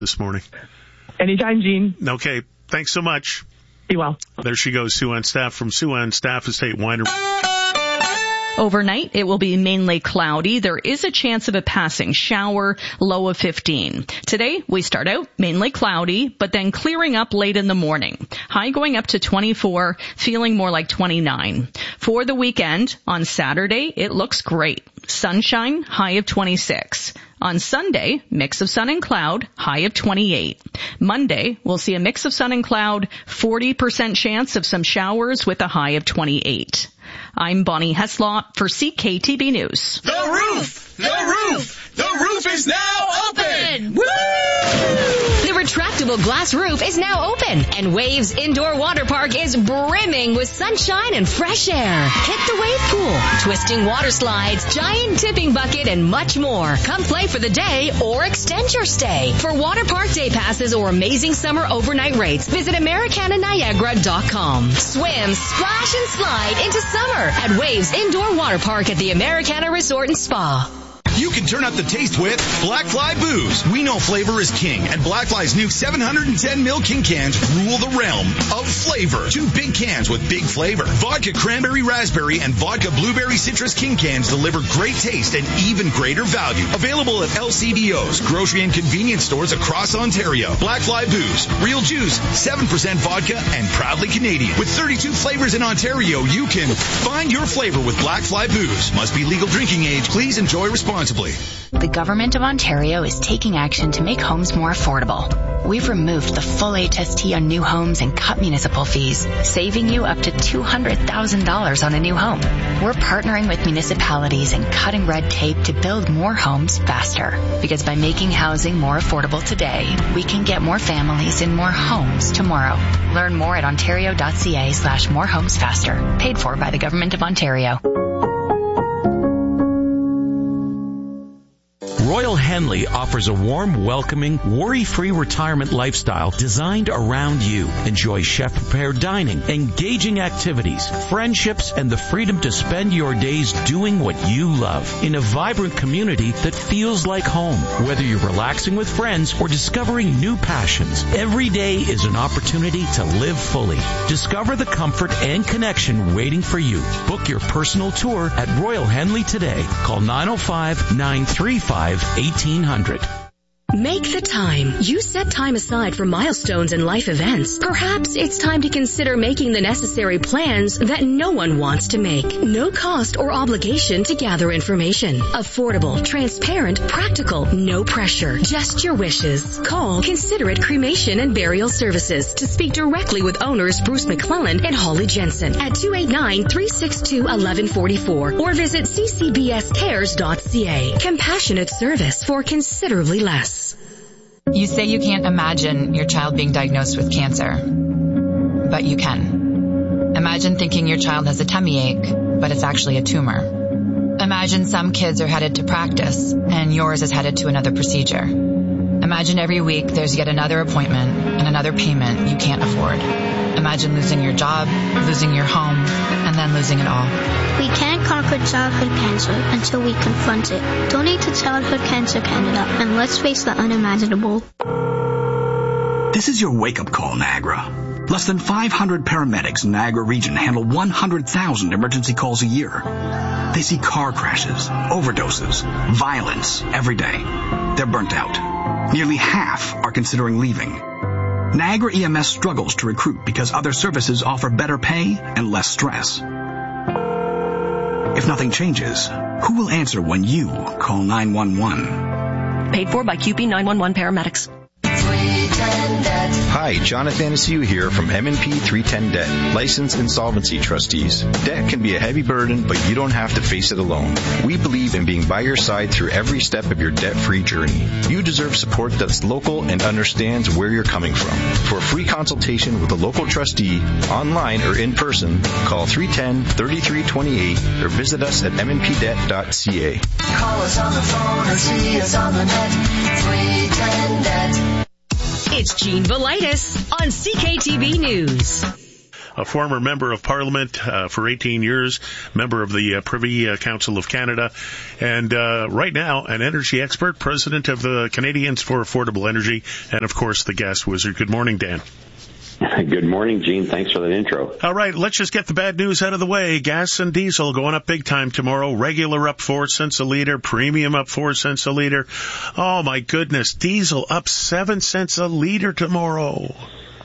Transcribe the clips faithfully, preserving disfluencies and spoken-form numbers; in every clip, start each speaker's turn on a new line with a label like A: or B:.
A: this morning.
B: Anytime, Gene.
A: Okay. Thanks so much.
B: Be well.
A: There she goes, Sue Ann Staff from Sue Ann Staff Estate Winery.
C: Overnight, it will be mainly cloudy. There is a chance of a passing shower, low of fifteen. Today, we start out mainly cloudy, but then clearing up late in the morning. High going up to twenty-four, feeling more like twenty-nine. For the weekend, on Saturday, it looks great. Sunshine, high of twenty-six. On Sunday, mix of sun and cloud, high of twenty-eight. Monday, we'll see a mix of sun and cloud, forty percent chance of some showers with a high of twenty-eight. I'm Bonnie Heslop for C K T B News.
D: The roof! The roof! The roof is now open! Woo!
E: The retractable glass roof is now open, and Waves Indoor Water Park is brimming with sunshine and fresh air. Hit the wave pool, twisting water slides, giant tipping bucket, and much more. Come play for the day or extend your stay. For water park day passes or amazing summer overnight rates, visit Americana Niagara dot com. Swim, splash, and slide into summer at Waves Indoor Water Park at the Americana Resort and Spa.
F: You can turn up the taste with Black Fly Booze. We know flavor is king, and Black Fly's new seven hundred ten milliliter king cans rule the realm of flavor. Two big cans with big flavor. Vodka Cranberry Raspberry and Vodka Blueberry Citrus king cans deliver great taste and even greater value. Available at L C B Os, grocery and convenience stores across Ontario. Black Fly Booze. Real juice, seven percent vodka, and proudly Canadian. With thirty-two flavors in Ontario, you can find your flavor with Black Fly Booze. Must be legal drinking age. Please enjoy responsibly.
G: The Government of Ontario is taking action to make homes more affordable. We've removed the full H S T on new homes and cut municipal fees, saving you up to two hundred thousand dollars on a new home. We're partnering with municipalities and cutting red tape to build more homes faster. Because by making housing more affordable today, we can get more families in more homes tomorrow. Learn more at ontario.ca slash more homes faster. Paid for by the Government of Ontario.
H: Royal Henley offers a warm, welcoming, worry-free retirement lifestyle designed around you. Enjoy chef-prepared dining, engaging activities, friendships, and the freedom to spend your days doing what you love in a vibrant community that feels like home. Whether you're relaxing with friends or discovering new passions, every day is an opportunity to live fully. Discover the comfort and connection waiting for you. Book your personal tour at Royal Henley today. Call nine oh five, nine three five, eighteen hundred.
E: Make the time. You set time aside for milestones and life events. Perhaps it's time to consider making the necessary plans that no one wants to make. No cost or obligation to gather information. Affordable, transparent, practical, no pressure. Just your wishes. Call Considerate Cremation and Burial Services to speak directly with owners Bruce McClellan and Holly Jensen at two eight nine, three six two, one one four four or visit c c b s cares dot c a. Compassionate service for considerably less.
I: You say you can't imagine your child being diagnosed with cancer, but you can. Imagine thinking your child has a tummy ache, but it's actually a tumor. Imagine some kids are headed to practice, and yours is headed to another procedure. Imagine every week there's yet another appointment and another payment you can't afford. Imagine losing your job, losing your home, and then losing it all.
J: We can't conquer childhood cancer until we confront it. Donate to Childhood Cancer Canada, and let's face the unimaginable.
K: This is your wake-up call, Niagara. Less than five hundred paramedics in Niagara region handle one hundred thousand emergency calls a year. They see car crashes, overdoses, violence every day. They're burnt out. Nearly half are considering leaving. Niagara E M S struggles to recruit because other services offer better pay and less stress. If nothing changes, who will answer when you call nine one one?
L: Paid for by Q P nine one one paramedics.
M: Hi, Jonathan Asiu here from M and P three ten Debt, licensed insolvency trustees. Debt can be a heavy burden, but you don't have to face it alone. We believe in being by your side through every step of your debt-free journey. You deserve support that's local and understands where you're coming from. For a free consultation with a local trustee, online or in person, call three one zero, three three two eight or visit us at m n p debt dot c a.
D: Call us on the phone or see us on the net. three ten debt.
E: It's Gene Velitis on C K T V News.
A: a former member of Parliament uh, for eighteen years, member of the uh, Privy uh, Council of Canada, and uh, right now an energy expert, president of the Canadians for Affordable Energy, and of course the gas wizard. Good morning, Dan.
N: Good morning, Gene. Thanks for that intro.
A: All right, let's just get the bad news out of the way. Gas and diesel going up big time tomorrow. Regular up four cents a liter. Premium up four cents a liter. Oh, my goodness. Diesel up seven cents a liter tomorrow.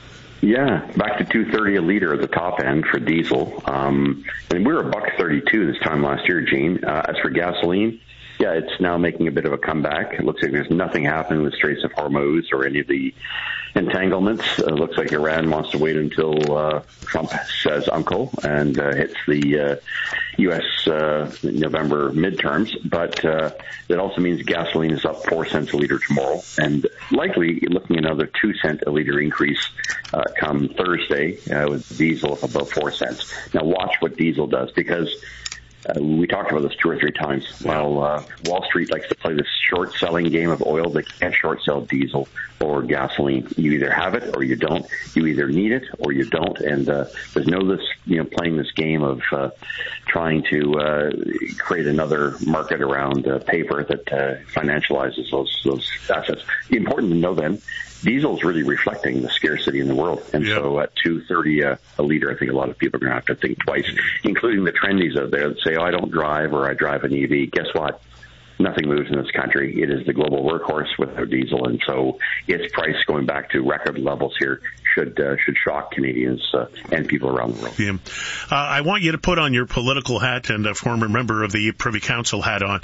N: Yeah, back to two thirty a liter at the top end for diesel. Um, and we were a buck thirty-two this time last year, Gene. Uh, as for gasoline, yeah, it's now making a bit of a comeback. It looks like there's nothing happening with Straits of Hormuz or any of the entanglements. It looks like Iran wants to wait until uh, Trump says uncle and uh, hits the uh, U S uh, November midterms. But uh, it also means gasoline is up four cents a liter tomorrow, and likely looking at another two cent a liter increase uh, come Thursday uh, with diesel up about four cents. Now watch what diesel does, because Uh, we talked about this two or three times. Well, uh, Wall Street likes to play this short-selling game of oil. They can't short-sell diesel or gasoline. You either have it or you don't. You either need it or you don't. And uh, there's no this, you know, playing this game of uh, trying to uh, create another market around uh, paper that uh, financializes those those assets. Important to know then, diesel is really reflecting the scarcity in the world. And yep. so at two thirty a, a liter, I think a lot of people are going to have to think twice, including the trendies out there that say, oh, I don't drive or I drive an E V. Guess what? Nothing moves in this country. It is the global workhorse without diesel, and so its price going back to record levels here should uh, should shock Canadians uh, and people around the world.
A: Yeah. Uh, I want you to put on your political hat and a former member of the Privy Council hat on.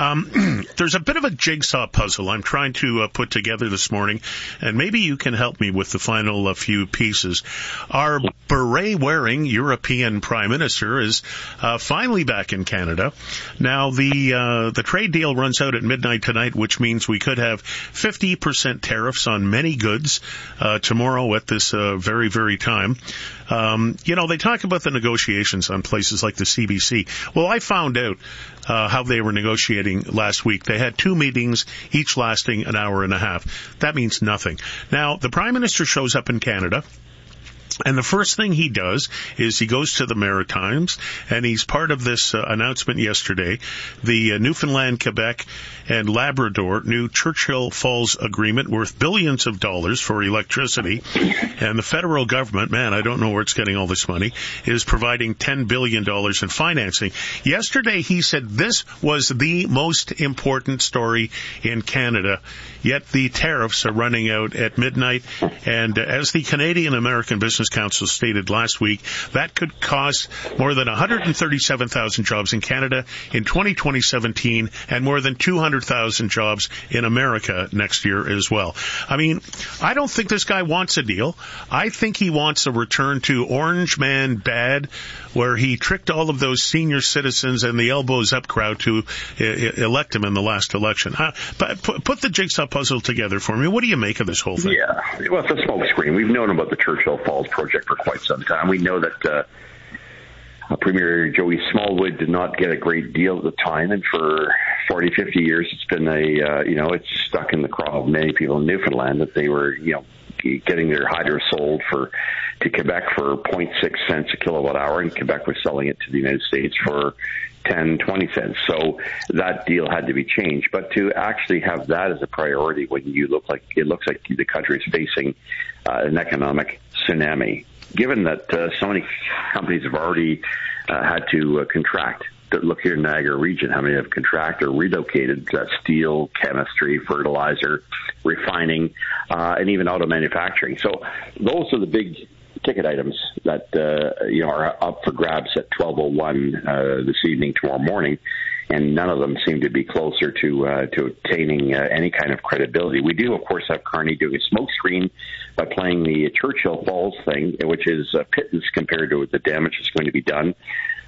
A: Um, there's a bit of a jigsaw puzzle I'm trying to uh, put together this morning, and maybe you can help me with the final uh, few pieces. Our beret-wearing European Prime Minister is uh, finally back in Canada. Now, the uh, the trade deal runs out at midnight tonight, which means we could have fifty percent tariffs on many goods uh, tomorrow at this uh, very, very time. Um, you know, they talk about the negotiations on places like the C B C. Well, I found out uh, how they were negotiating last week. They had two meetings, each lasting an hour and a half. That means nothing. Now, the Prime Minister shows up in Canada, and the first thing he does is he goes to the Maritimes, and he's part of this uh, announcement yesterday, the uh, Newfoundland, Quebec, and Labrador new Churchill Falls Agreement worth billions of dollars for electricity. And the federal government, man, I don't know where it's getting all this money, is providing ten billion dollars in financing. Yesterday he said this was the most important story in Canada, yet the tariffs are running out at midnight. And uh, as the Canadian American Business Council stated last week, that could cost more than one hundred thirty-seven thousand jobs in Canada in twenty seventeen and more than two hundred thousand jobs in America next year as well. I mean, I don't think this guy wants a deal. I think he wants a return to Orange Man bad, where he tricked all of those senior citizens and the elbows up crowd to uh, elect him in the last election. Uh, but put, put the jigsaw puzzle together for me. What do you make of this whole thing?
N: Yeah, well, it's a smoke screen. We've known about the Churchill Falls project for quite some time. We know that uh, uh, Premier Joey Smallwood did not get a great deal at the time, and for forty, fifty years, it's been a, uh, you know, it's stuck in the craw of many people in Newfoundland that they were, you know, getting their hydro sold for to Quebec for zero point six cents a kilowatt hour, and Quebec was selling it to the United States for ten, twenty cents. So that deal had to be changed. But to actually have that as a priority when you look like it looks like the country is facing uh, an economic tsunami, given that uh, so many companies have already uh, had to uh, contract. Look here in Niagara region, how many have contracted or relocated uh, steel, chemistry, fertilizer, refining, uh, and even auto manufacturing. So those are the big ticket items that uh, you know are up for grabs at twelve oh one uh, this evening, tomorrow morning, and none of them seem to be closer to uh, to obtaining uh, any kind of credibility. We do, of course, have Carney doing a smokescreen by playing the Churchill Falls thing, which is a pittance compared to the damage that's going to be done.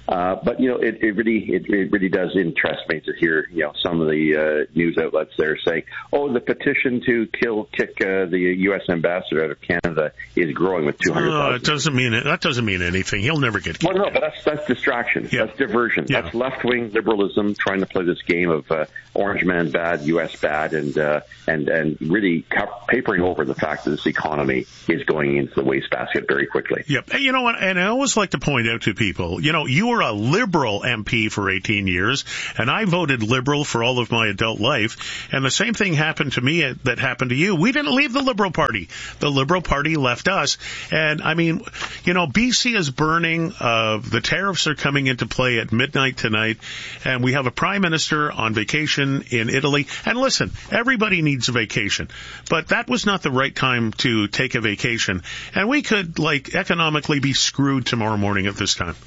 N: Uh, but, you know, it, it really it, it really does interest me to hear, you know, some of the uh, news outlets there saying, oh, the petition to kill, kick uh, the U S ambassador out of Canada is growing with two hundred thousand.
A: Oh, it doesn't mean it. That doesn't mean anything. He'll never get kicked.
N: Well, no, but that's, that's distraction. Yeah. That's diversion. Yeah. That's left-wing liberalism trying to play this game of uh, Orange man bad, U S bad, and uh, and and really papering over the fact that this economy is going into the wastebasket very quickly.
A: Yep. Hey, you know what? And I always like to point out to people, you know, you were a Liberal M P for eighteen years, and I voted Liberal for all of my adult life, and the same thing happened to me that happened to you. We didn't leave the Liberal Party. The Liberal Party left us. And, I mean, you know, B C is burning. Uh, the tariffs are coming into play at midnight tonight, and we have a prime minister on vacation in Italy. And listen, everybody needs a vacation, but that was not the right time to take a vacation. And we could, like, economically be screwed tomorrow morning at this time.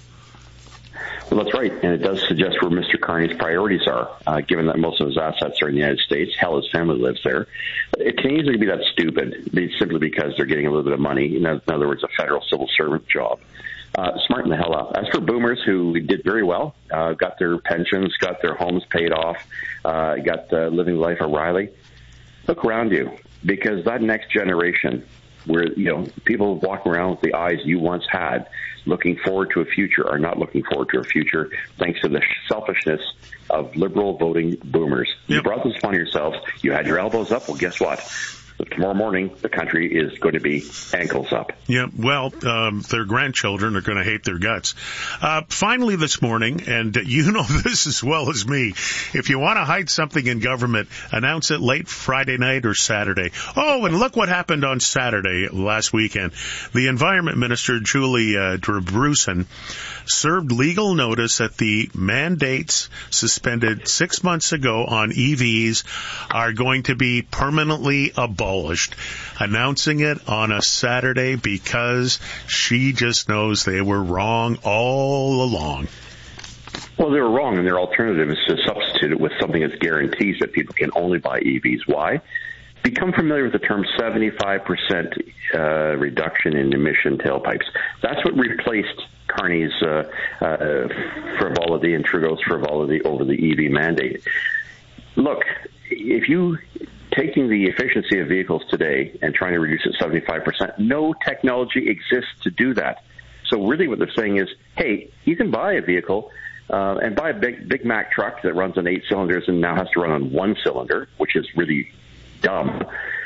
N: Well, that's right, and it does suggest where Mister Carney's priorities are, uh, given that most of his assets are in the United States. Hell, his family lives there. It can easily be that stupid, simply because they're getting a little bit of money, in other words, a federal civil servant job. Uh, smarten the hell up. As for boomers who did very well, uh, got their pensions, got their homes paid off, uh, got uh, living the life of Riley, look around you, because that next generation, where, you know, people walking around with the eyes you once had, looking forward to a future, are not looking forward to a future thanks to the selfishness of liberal voting boomers. Yep. You brought this upon yourselves. You had your elbows up. Well, guess what? Tomorrow morning, the country is going to be ankles up.
A: Yeah, well, um, their grandchildren are going to hate their guts. Uh, finally this morning, and you know this as well as me, if you want to hide something in government, announce it late Friday night or Saturday. Oh, and look what happened on Saturday last weekend. The Environment Minister, Julie uh, Debrusin, served legal notice that the mandates suspended six months ago on E Vs are going to be permanently abolished, announcing it on a Saturday because she just knows they were wrong all along.
N: Well, they were wrong, and their alternative is to substitute it with something that guarantees that people can only buy E Vs. Why? Become familiar with the term seventy-five percent uh, reduction in emission tailpipes. That's what replaced Carney's uh, uh, frivolity and Trudeau's frivolity over the E V mandate. Look, if you taking the efficiency of vehicles today and trying to reduce it seventy-five percent, no technology exists to do that. So really what they're saying is, hey, you can buy a vehicle uh, and buy a big Big Mac truck that runs on eight cylinders and now has to run on one cylinder, which is really dumb.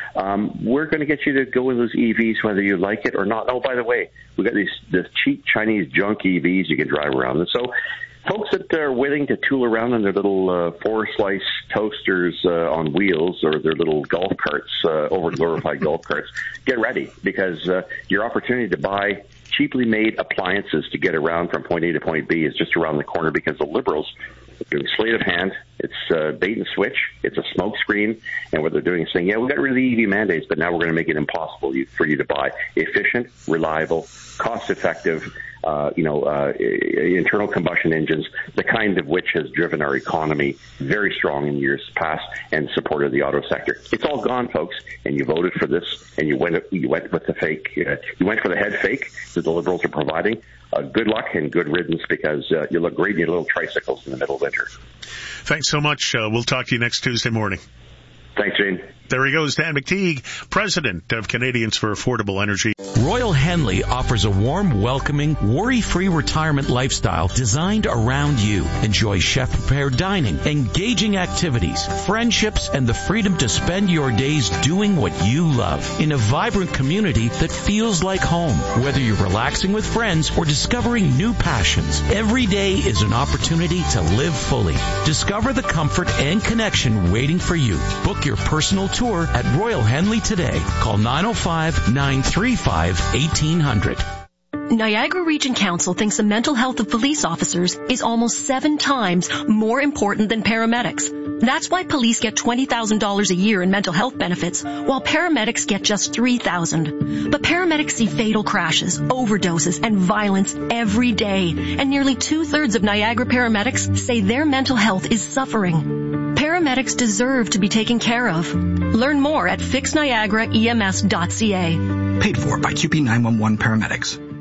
N: Um, we're going to get you to go with those E Vs whether you like it or not. Oh, by the way, we got these this cheap Chinese junk E Vs you can drive around. And so folks that are willing to tool around in their little uh, four-slice toasters uh, on wheels or their little golf carts, uh, over-glorified golf carts, get ready, because uh, your opportunity to buy cheaply made appliances to get around from point A to point B is just around the corner, because the Liberals are doing sleight of hand. It's uh, bait and switch. It's a smoke screen. And what they're doing is saying, yeah, we got rid of the E V mandates, but now we're going to make it impossible for you to buy efficient, reliable, cost-effective, Uh, you know, uh, internal combustion engines, the kind of which has driven our economy very strong in years past and supported the auto sector. It's all gone, folks, and you voted for this, and you went you went with the fake, uh, you went for the head fake that the Liberals are providing. Uh, good luck and good riddance, because uh, you look great in your little tricycles in the middle of winter.
A: Thanks so much. Uh, we'll talk to you next Tuesday morning.
N: Thanks, Gene.
A: There he goes, Dan McTeague, president of Canadians for Affordable Energy.
H: Royal Henley offers a warm, welcoming, worry-free retirement lifestyle designed around you. Enjoy chef-prepared dining, engaging activities, friendships, and the freedom to spend your days doing what you love in a vibrant community that feels like home. Whether you're relaxing with friends or discovering new passions, every day is an opportunity to live fully. Discover the comfort and connection waiting for you. Book your personal tour at Royal Henley today. Call nine oh five, nine three five, eighteen hundred.
L: Niagara Region Council thinks the mental health of police officers is almost seven times more important than paramedics. That's why police get twenty thousand dollars a year in mental health benefits, while paramedics get just three thousand dollars. But paramedics see fatal crashes, overdoses, and violence every day, and nearly two-thirds of Niagara paramedics say their mental health is suffering. Paramedics deserve to be taken care of. Learn more at fix niagara E M S dot C A.
K: Paid for by Q P nine one one Paramedics.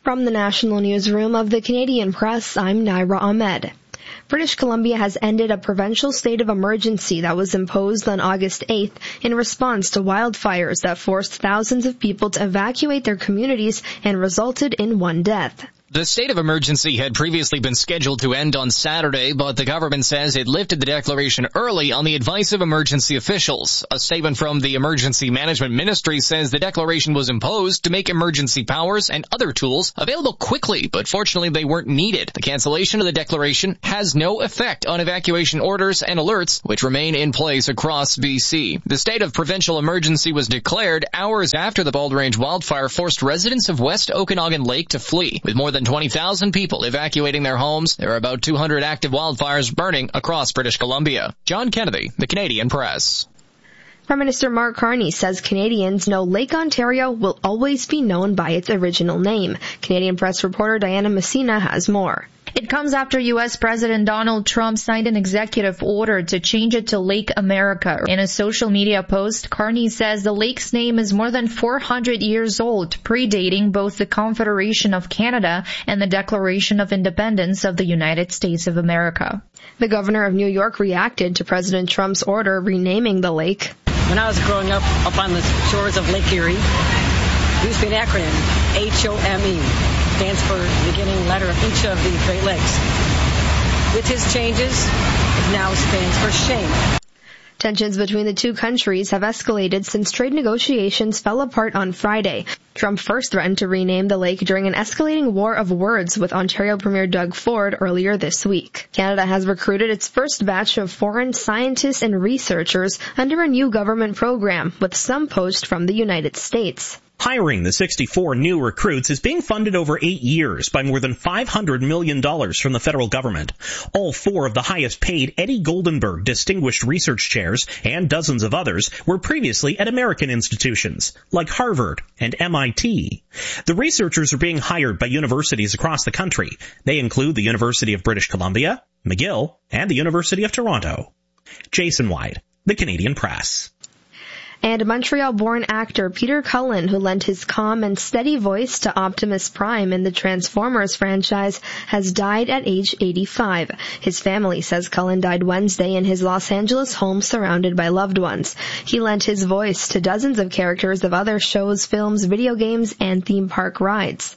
O: From the National Newsroom of the Canadian Press, I'm Naira Ahmed. British Columbia has ended a provincial state of emergency that was imposed on August eighth in response to wildfires that forced thousands of people to evacuate their communities and resulted in one death.
P: The state of emergency had previously been scheduled to end on Saturday, but the government says it lifted the declaration early on the advice of emergency officials. A statement from the Emergency Management Ministry says the declaration was imposed to make emergency powers and other tools available quickly, but fortunately they weren't needed. The cancellation of the declaration has no effect on evacuation orders and alerts, which remain in place across B C. The state of provincial emergency was declared hours after the Bald Range wildfire forced residents of West Okanagan Lake to flee, with more than twenty thousand people evacuating their homes. There are about two hundred active wildfires burning across British Columbia. John Kennedy, The Canadian Press.
O: Prime Minister Mark Carney says Canadians know Lake Ontario will always be known by its original name. Canadian Press reporter Diana Messina has more.
Q: It comes after U S President Donald Trump signed an executive order to change it to Lake America. In a social media post, Carney says the lake's name is more than four hundred years old, predating both the Confederation of Canada and the Declaration of Independence of the United States of America.
O: The governor of New York reacted to President Trump's order renaming the lake.
R: When I was growing up up on the shores of Lake Erie, there used to be an acronym, H O M E. Stands for the beginning letter of each of the Great Lakes. With his changes, it now stands for shame.
O: Tensions between the two countries have escalated since trade negotiations fell apart on Friday. Trump first threatened to rename the lake during an escalating war of words with Ontario Premier Doug Ford earlier this week. Canada has recruited its first batch of foreign scientists and researchers under a new government program, with some poached from the United States.
S: Hiring the sixty-four new recruits is being funded over eight years by more than five hundred million dollars from the federal government. All four of the highest-paid Eddie Goldenberg Distinguished Research Chairs and dozens of others were previously at American institutions, like Harvard and M I T. The researchers are being hired by universities across the country. They include the University of British Columbia, McGill, and the University of Toronto. Jason White, The Canadian Press.
O: And Montreal-born actor Peter Cullen, who lent his calm and steady voice to Optimus Prime in the Transformers franchise, has died at age eighty-five. His family says Cullen died Wednesday in his Los Angeles home surrounded by loved ones. He lent his voice to dozens of characters of other shows, films, video games, and theme park rides.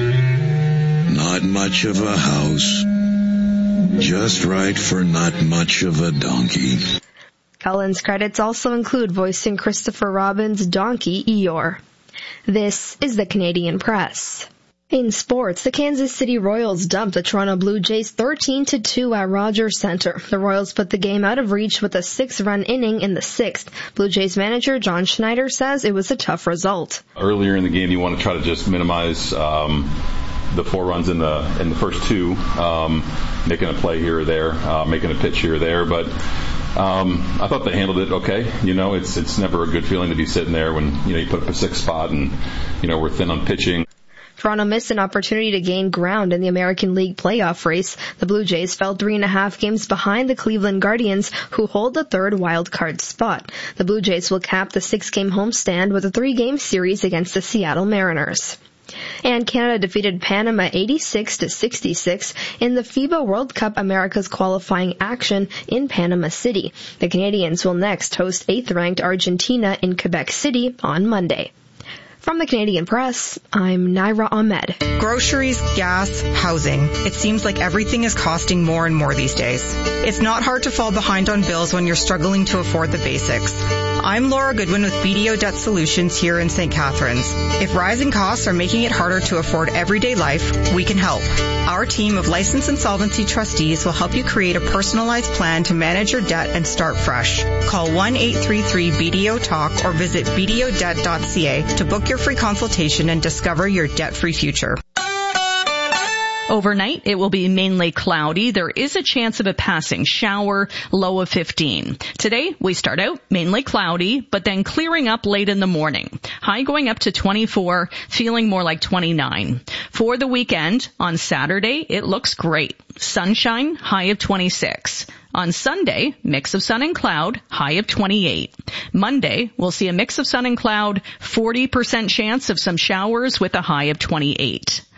T: Not much of a house. Just right for not much of a donkey.
O: Cullen's credits also include voicing Christopher Robin's donkey Eeyore. This is the Canadian Press. In sports, the Kansas City Royals dumped the Toronto Blue Jays thirteen to two at Rogers Centre. The Royals put the game out of reach with a six-run inning in the sixth. Blue Jays manager John Schneider says it was a tough result.
U: Earlier in the game, you want to try to just minimize um, the four runs in the in the first two, um, making a play here or there, uh, making a pitch here or there, but Um, I thought they handled it okay. You know, it's it's never a good feeling to be sitting there when, you know, you put up a sixth spot and, you know, we're thin on pitching.
O: Toronto missed an opportunity to gain ground in the American League playoff race. The Blue Jays fell three and a half games behind the Cleveland Guardians, who hold the third wild card spot. The Blue Jays will cap the six-game homestand with a three-game series against the Seattle Mariners. And Canada defeated Panama eighty-six to sixty-six in the FIBA World Cup America's qualifying action in Panama City. The Canadians will next host eighth-ranked Argentina in Quebec City on Monday. From the Canadian Press, I'm Naira Ahmed.
V: Groceries, gas, housing. It seems like everything is costing more and more these days. It's not hard to fall behind on bills when you're struggling to afford the basics. I'm Laura Goodwin with B D O Debt Solutions here in Saint Catharines. If rising costs are making it harder to afford everyday life, we can help. Our team of licensed insolvency trustees will help you create a personalized plan to manage your debt and start fresh. Call one eight three three B D O talk or visit b d o debt dot c a to book your free consultation and discover your debt-free future.
C: Overnight, it will be mainly cloudy. There is a chance of a passing shower, low of fifteen. Today, we start out mainly cloudy, but then clearing up late in the morning. High going up to twenty-four, feeling more like twenty-nine. For the weekend, on Saturday, it looks great. Sunshine, high of twenty-six. On Sunday, mix of sun and cloud, high of twenty-eight. Monday, we'll see a mix of sun and cloud, forty percent chance of some showers with a high of twenty-eight.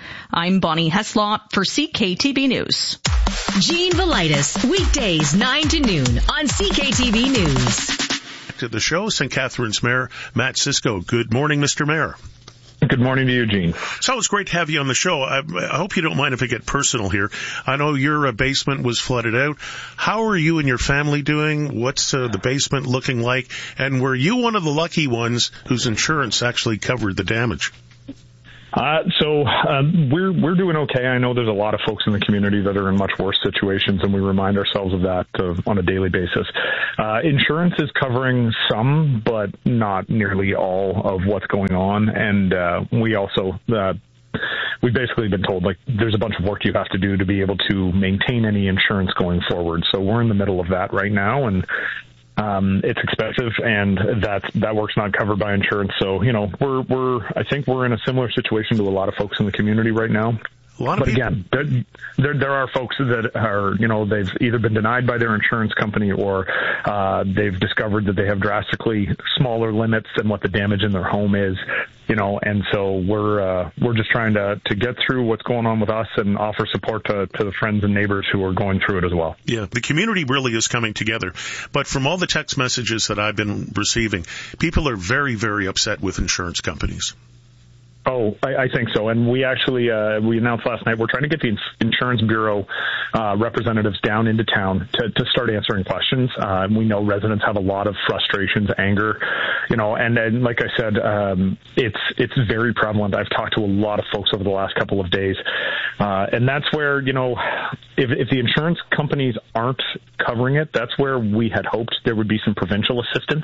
C: I'm Bonnie Heslop for C K T V News.
E: Jean Velitis, weekdays nine to noon on C K T V News.
A: To the show, Saint Catharines Mayor Matt Cisco. Good morning, Mister Mayor.
B: Good morning to you, Gene.
A: So it's great to have you on the show. I, I hope you don't mind if I get personal here. I know your uh, basement was flooded out. How are you and your family doing? What's uh, the basement looking like? And were you one of the lucky ones whose insurance actually covered the damage?
B: Uh, so um, we're we're doing okay. I know there's a lot of folks in the community that are in much worse situations, and we remind ourselves of that uh, on a daily basis. Uh, insurance is covering some, but not nearly all of what's going on, and uh, we also uh, we've basically been told like there's a bunch of work you have to do to be able to maintain any insurance going forward. So we're in the middle of that right now, and Um, it's expensive, and that that work's not covered by insurance. So, you know, we're we're I think we're in a similar situation to a lot of folks in the community right now.
A: A lot of
B: but
A: people.
B: again, there, there there are folks that are, you know, they've either been denied by their insurance company or uh, they've discovered that they have drastically smaller limits than what the damage in their home is, you know, and so we're uh, we're just trying to to get through what's going on with us and offer support to, to the friends and neighbors who are going through it as well.
A: Yeah, the community really is coming together. But from all the text messages that I've been receiving, people are very, very upset with insurance companies.
B: Oh, I, I think so. And we actually, uh, we announced last night, we're trying to get the Insurance Bureau uh, representatives down into town to, to start answering questions. Uh, we know residents have a lot of frustrations, anger, you know, and, and like I said, um, it's, it's very prevalent. I've talked to a lot of folks over the last couple of days. Uh, and that's where, you know, if, if the insurance companies aren't covering it, that's where we had hoped there would be some provincial assistance.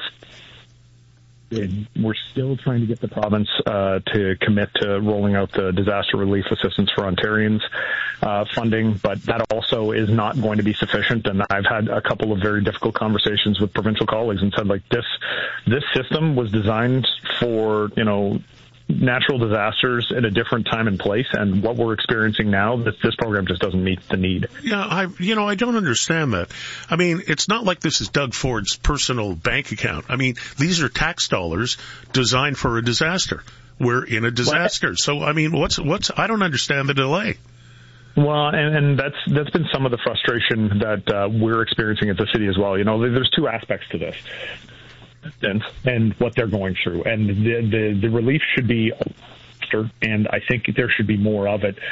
B: We're still trying to get the province uh, to commit to rolling out the disaster relief assistance for Ontarians uh, funding, but that also is not going to be sufficient. And I've had a couple of very difficult conversations with provincial colleagues and said, like, this this system was designed for, you know, natural disasters at a different time and place, and what we're experiencing now, this, this program just doesn't meet the need.
A: Yeah, I, you know, I don't understand that. I mean, it's not like this is Doug Ford's personal bank account. I mean, these are tax dollars designed for a disaster. We're in a disaster. So, I mean, what's, what's, I don't understand the delay.
B: Well, and, and that's that's been some of the frustration that uh, we're experiencing at the city as well. You know, there's two aspects to this. And what they're going through, and the, the the relief should be faster, and I think there should be more of it.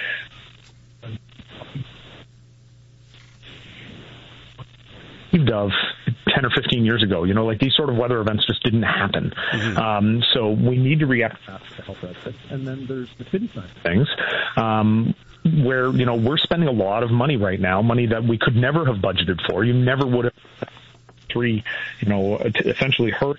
B: Of ten or fifteen years ago, you know, like these sort of weather events just didn't happen. Mm-hmm. Um, so we need to react fast to help us. And then there's the city side of things. Um, where, you know, we're spending a lot of money right now, money that we could never have budgeted for. You never would have. Three, you know, to essentially hurt.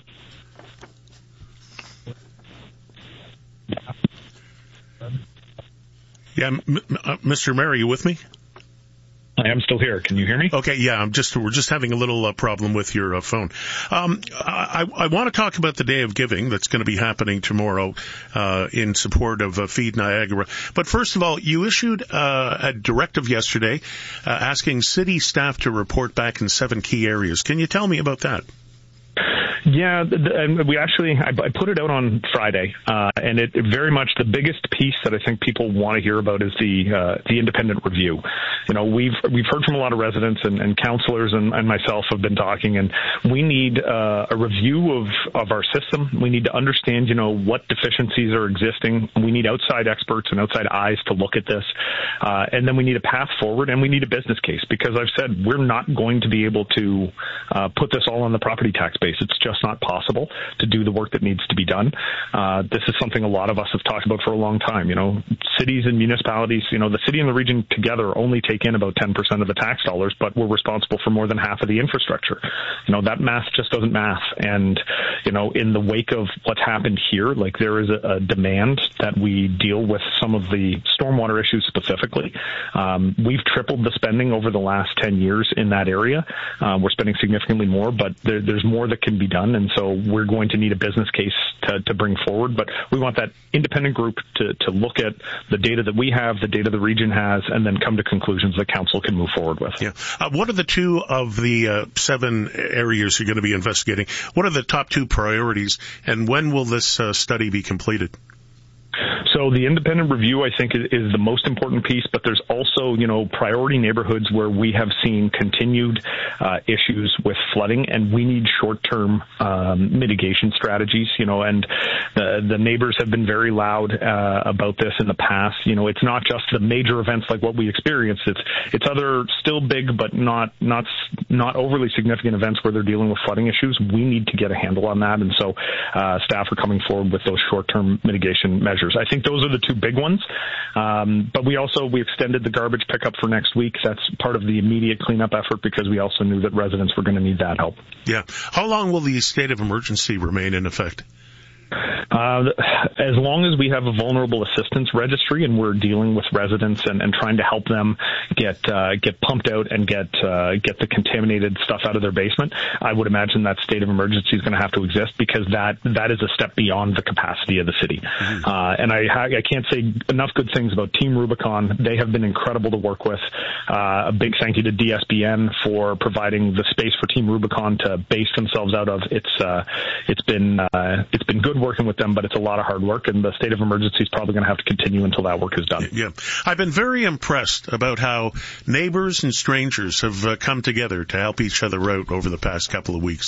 A: Yeah, m- uh, Mister Mayor, are you with me?
B: I am still here. Can you hear me?
A: Okay, yeah, I'm just we're just having a little uh, problem with your uh, phone. Um, I, I want to talk about the Day of Giving that's going to be happening tomorrow uh, in support of uh, Feed Niagara. But first of all, you issued uh, a directive yesterday uh, asking city staff to report back in seven key areas. Can you tell me about that?
B: Yeah, and we actually, I put it out on Friday, uh, and it, it very much, the biggest piece that I think people want to hear about is the uh, the independent review. You know, we've we've heard from a lot of residents and, and counselors and, and myself have been talking, and we need uh, a review of, of our system. We need to understand, you know, what deficiencies are existing. We need outside experts and outside eyes to look at this, uh, and then we need a path forward, and we need a business case, because I've said we're not going to be able to uh, put this all on the property tax base. It's just not possible to do the work that needs to be done. Uh, this is something a lot of us have talked about for a long time. You know, cities and municipalities, you know, the city and the region together only take in about ten percent of the tax dollars, but we're responsible for more than half of the infrastructure. You know, that math just doesn't math. And, you know, in the wake of what's happened here, like there is a, a demand that we deal with some of the stormwater issues specifically. Um, we've tripled the spending over the last ten years in that area. Uh, we're spending significantly more, but there, there's more that can be done. And so we're going to need a business case to, to bring forward. But we want that independent group to, to look at the data that we have, the data the region has, and then come to conclusions that council can move forward with.
A: Yeah. Uh, what are the two of the uh, seven areas you're going to be investigating? What are the top two priorities, and when will this uh, study be completed?
B: So So the independent review, I think, is, is the most important piece, but there's also, you know, priority neighborhoods where we have seen continued uh, issues with flooding, and we need short-term um, mitigation strategies, you know, and the, the neighbors have been very loud uh, about this in the past. You know, it's not just the major events like what we experienced. It's it's other still big but not not not overly significant events where they're dealing with flooding issues. We need to get a handle on that, and so uh, staff are coming forward with those short-term mitigation measures. I think those are the two big ones. Um, but we also we extended the garbage pickup for next week. That's part of the immediate cleanup effort because we also knew that residents were going to need that help.
A: Yeah. How long will the state of emergency remain in effect?
B: Uh, as long as we have a vulnerable assistance registry and we're dealing with residents and, and trying to help them get uh, get pumped out and get uh, get the contaminated stuff out of their basement, I would imagine that state of emergency is going to have to exist because that that is a step beyond the capacity of the city. Mm-hmm. Uh, and I I can't say enough good things about Team Rubicon. They have been incredible to work with. Uh, a big thank you to D S B N for providing the space for Team Rubicon to base themselves out of. It's uh, it's been uh, it's been good working with them, but it's a lot of hard work, and the state of emergency is probably going to have to continue until that work is done.
A: Yeah. I've been very impressed about how neighbors and strangers have uh, come together to help each other out over the past couple of weeks.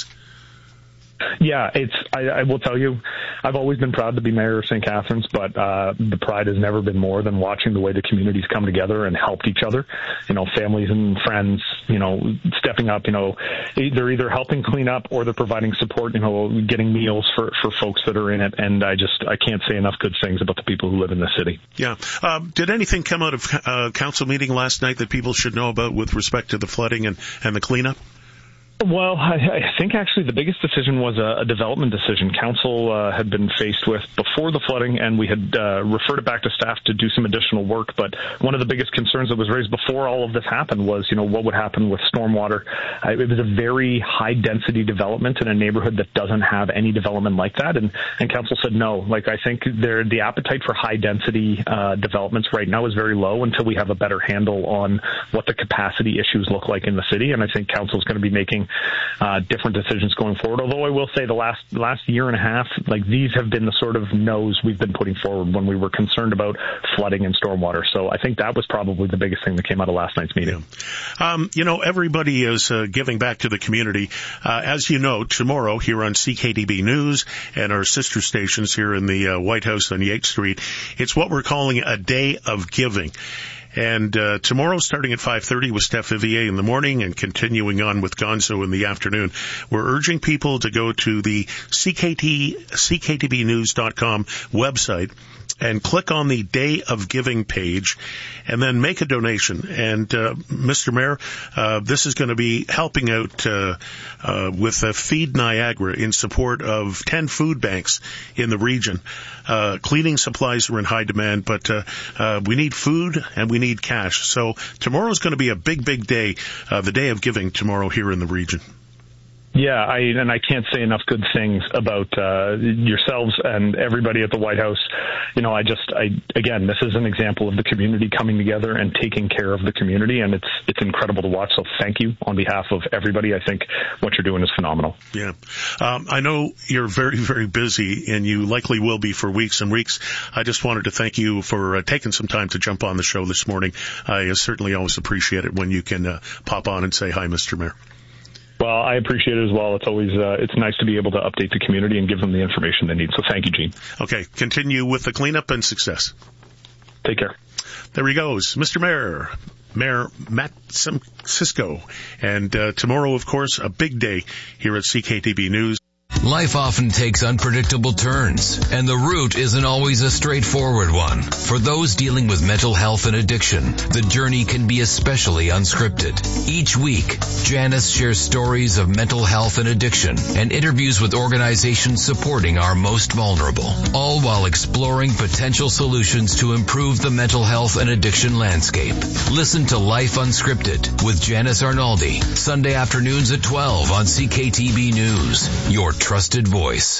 B: Yeah, it's. I, I will tell you, I've always been proud to be mayor of Saint Catharines, but uh, the pride has never been more than watching the way the communities come together and helped each other. You know, families and friends, you know, stepping up. You know, they're either helping clean up or they're providing support. You know, getting meals for for folks that are in it. And I just I can't say enough good things about the people who live in the city.
A: Yeah. Um, did anything come out of uh, council meeting last night that people should know about with respect to the flooding and and the cleanup?
B: Well, I, I think actually the biggest decision was a, a development decision. Council uh, had been faced with before the flooding, and we had uh, referred it back to staff to do some additional work. But one of the biggest concerns that was raised before all of this happened was, you know, what would happen with stormwater. Uh, it was a very high-density development in a neighborhood that doesn't have any development like that, and, and Council said no. Like, I think there, the appetite for high-density uh, developments right now is very low until we have a better handle on what the capacity issues look like in the city, and I think Council is going to be making Uh, different decisions going forward. Although I will say the last last year and a half, like these have been the sort of no's we've been putting forward when we were concerned about flooding and stormwater. So I think that was probably the biggest thing that came out of last night's meeting.
A: Yeah. Um, you know, everybody is uh, giving back to the community. Uh, as you know, tomorrow here on C K D B News and our sister stations here in the uh, White House on Yates Street, it's what we're calling a day of giving. And uh, tomorrow, starting at five thirty with Steph Vivier in the morning and continuing on with Gonzo in the afternoon, we're urging people to go to the C K T, C K T B news dot com website and click on the Day of Giving page and then make a donation. And, uh, Mister Mayor, uh, this is going to be helping out, uh, uh, with uh, Feed Niagara in support of ten food banks in the region. Uh, cleaning supplies are in high demand, but, uh, uh, we need food and we need cash. So tomorrow's going to be a big, big day, uh, the Day of Giving tomorrow here in the region.
B: Yeah, I, and I can't say enough good things about uh, yourselves and everybody at the White House. You know, I just, I again, this is an example of the community coming together and taking care of the community, and it's it's incredible to watch. So thank you on behalf of everybody. I think what you're doing is phenomenal.
A: Yeah, um, I know you're very, very busy, and you likely will be for weeks and weeks. I just wanted to thank you for uh, taking some time to jump on the show this morning. I uh, certainly always appreciate it when you can uh, pop on and say hi, Mister Mayor.
B: Well, I appreciate it as well. It's always uh, it's nice to be able to update the community and give them the information they need. So thank you, Gene.
A: Okay, continue with the cleanup and success.
B: Take care.
A: There he goes, Mister Mayor, Mayor Matt Cisco. And uh, tomorrow, of course, a big day here at C K T B News.
F: Life often takes unpredictable turns, and the route isn't always a straightforward one. For those dealing with mental health and addiction, the journey can be especially unscripted. Each week, Janice shares stories of mental health and addiction and interviews with organizations supporting our most vulnerable, all while exploring potential solutions to improve the mental health and addiction landscape. Listen to Life Unscripted with Janice Arnaldi, Sunday afternoons at twelve on C K T B News, your trusted voice.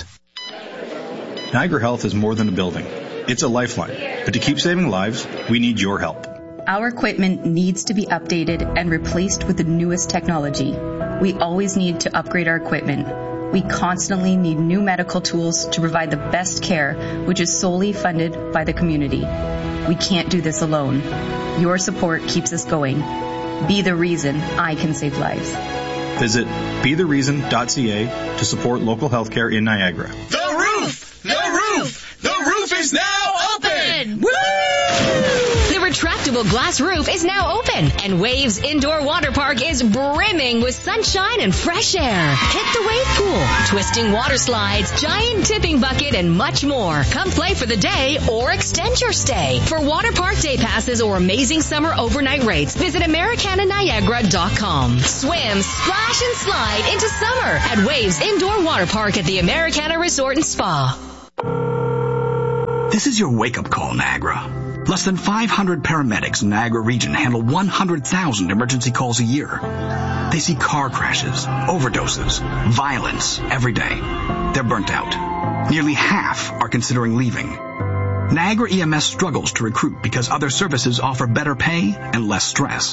G: Niagara Health is more than a building. It's a lifeline. But to keep saving lives, we need your help.
W: Our equipment needs to be updated and replaced with the newest technology. We always need to upgrade our equipment. We constantly need new medical tools to provide the best care, which is solely funded by the community. We can't do this alone. Your support keeps us going. Be the reason I can save lives.
G: Visit be the reason dot c a to support local healthcare in Niagara.
D: The roof! The roof! The roof is now open! Woo!
E: The retractable glass roof is now open, and Waves Indoor Water Park is brimming with sunshine and fresh air. Hit the wave pool, twisting water slides, giant tipping bucket, and much more. Come play for the day or extend your stay. For water park day passes or amazing summer overnight rates, visit Americana Niagara dot com. Swim, splash, and slide into summer at Waves Indoor Water Park at the Americana Resort and Spa.
K: This is your wake-up call, Niagara. Less than five hundred paramedics in Niagara Region handle one hundred thousand emergency calls a year. They see car crashes, overdoses, violence every day. They're burnt out. Nearly half are considering leaving. Niagara E M S struggles to recruit because other services offer better pay and less stress.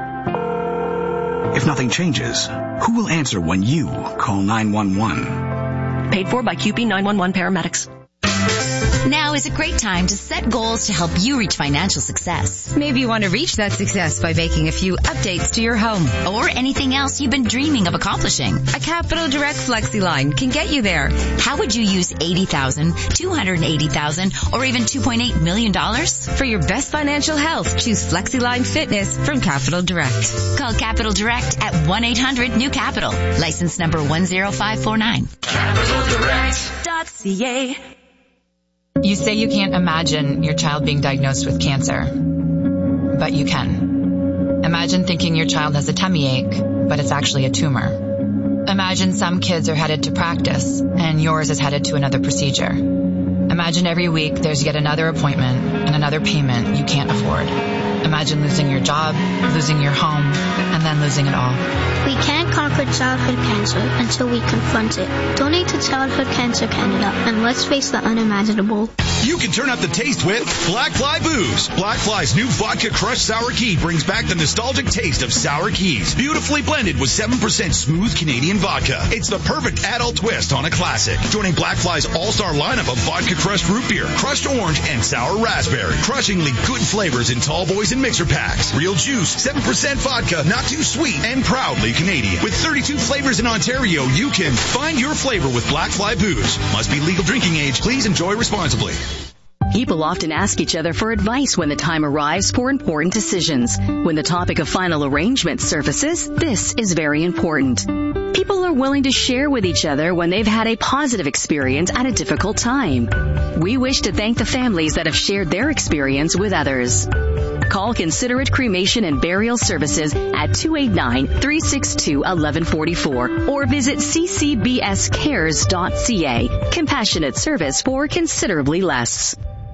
K: If nothing changes, who will answer when you call nine one one?
L: Paid for by Q P nine one one paramedics.
I: Now is a great time to set goals to help you reach financial success.
J: Maybe you want to reach that success by making a few updates to your home.
I: Or anything else you've been dreaming of accomplishing.
J: A Capital Direct Flexi line can get you there.
I: How would you use eighty thousand dollars, two hundred eighty thousand dollars, or even two point eight million dollars?
J: For your best financial health, choose Flexi Line Fitness from Capital Direct.
I: Call Capital Direct at one eight hundred new capital. License number one zero five four nine.
D: Capital Direct
I: dot c a.
M: You say you can't imagine your child being diagnosed with cancer, but you can. Imagine thinking your child has a tummy ache, but it's actually a tumor. Imagine some kids are headed to practice, and yours is headed to another procedure. Imagine every week there's yet another appointment and another payment you can't afford. Imagine losing your job, losing your home, and then losing it all.
X: We can't conquer childhood cancer until we confront it. Donate to Childhood Cancer Canada, and let's face the unimaginable.
Y: You can turn up the taste with Black Fly Booze. Black Fly's new vodka crushed sour key brings back the nostalgic taste of sour keys, beautifully blended with seven percent smooth Canadian vodka. It's the perfect adult twist on a classic. Joining Black Fly's all-star lineup of vodka crushed root beer, crushed orange, and sour raspberry. Crushingly good flavors in tall boys and mixer packs. Real juice, seven percent vodka, not too sweet, and proudly Canadian. With thirty-two flavors in Ontario, you can find your flavor with Black Fly Booze. Must be legal drinking age. Please enjoy responsibly.
E: People often ask each other for advice when the time arrives for important decisions. When the topic of final arrangement surfaces, this is very important. People are willing to share with each other when they've had a positive experience at a difficult time. We wish to thank the families that have shared their experience with others. Call Considerate Cremation and Burial Services at two eight nine, three six two, one one four four or visit c c b s cares dot c a. Compassionate service for considerably less.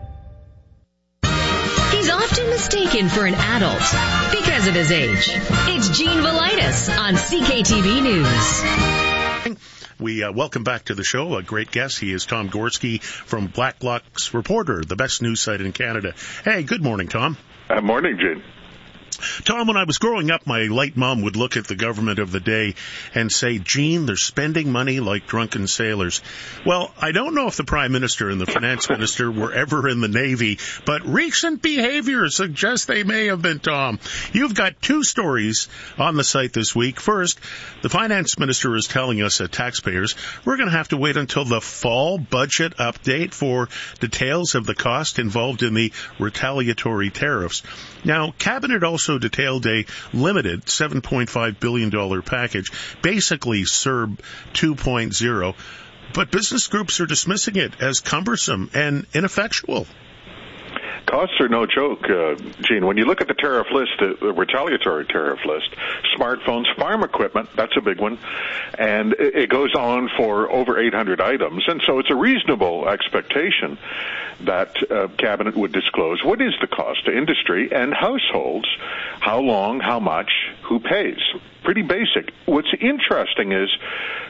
E: He's often mistaken for an adult because of his age. It's Gene Velitis on C K T V News.
A: We uh, welcome back to the show a great guest. He is Tom Gorski from Blacklock's Reporter, the best news site in Canada. Hey, good morning, Tom.
Z: Uh, morning, Gene.
A: Tom, when I was growing up, my late mom would look at the government of the day and say, Gene, they're spending money like drunken sailors. Well, I don't know if the Prime Minister and the Finance Minister were ever in the Navy, but recent behavior suggests they may have been, Tom. You've got two stories on the site this week. First, the Finance Minister is telling us, uh, taxpayers, we're going to have to wait until the fall budget update for details of the cost involved in the retaliatory tariffs. Now, Cabinet also detailed a limited seven point five billion dollars package, basically C E R B two point oh, but business groups are dismissing it as cumbersome and ineffectual.
Z: Costs are no joke, uh, Gene. When you look at the tariff list, uh, the retaliatory tariff list, smartphones, farm equipment, that's a big one, and it, it goes on for over eight hundred items. And so it's a reasonable expectation that uh, Cabinet would disclose what is the cost to industry and households, how long, how much, who pays. Pretty basic. What's interesting is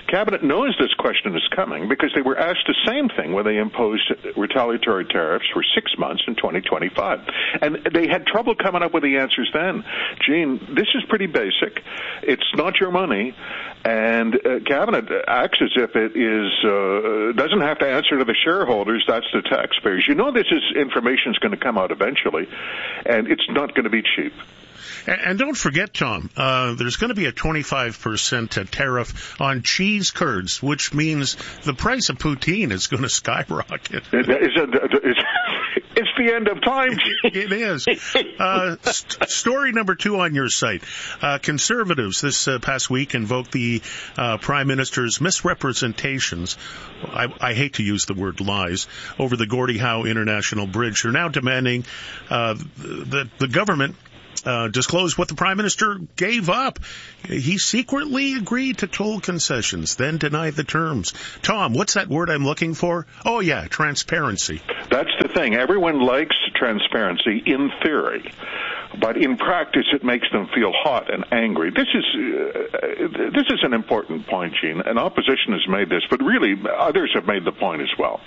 Z: Cabinet knows this question is coming because they were asked the same thing when they imposed retaliatory tariffs for six months in twenty twenty-five. And they had trouble coming up with the answers then. Gene, this is pretty basic. It's not your money. And uh, Cabinet acts as if it is uh, doesn't have to answer to the shareholders. That's the taxpayers. You know this is information is going to come out eventually, and it's not going to be cheap.
A: And, and don't forget, Tom, uh, there's going to be a twenty-five percent tariff on cheese curds, which means the price of poutine is going to skyrocket.
Z: It, it's, a, it's, it's the end of time.
A: It is. Uh, st- story number two on your site. Uh, conservatives this uh, past week invoked the uh, Prime Minister's misrepresentations, I, I hate to use the word lies, over the Gordie Howe International Bridge. They're now demanding uh, that the government Uh, disclose what the Prime Minister gave up. He secretly agreed to toll concessions, then denied the terms. Tom, what's that word I'm looking for? Oh, yeah, transparency.
Z: That's the thing. Everyone likes transparency in theory, but in practice it makes them feel hot and angry. This is uh, this is an important point, Gene, and opposition has made this, but really others have made the point as well.